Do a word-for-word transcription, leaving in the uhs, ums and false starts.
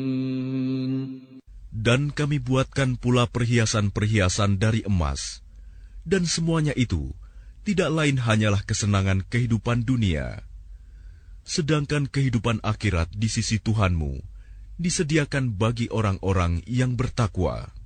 Dan kami buatkan pula perhiasan-perhiasan dari emas, dan semuanya itu tidak lain hanyalah kesenangan kehidupan dunia. Sedangkan kehidupan akhirat di sisi Tuhanmu disediakan bagi orang-orang yang bertakwa.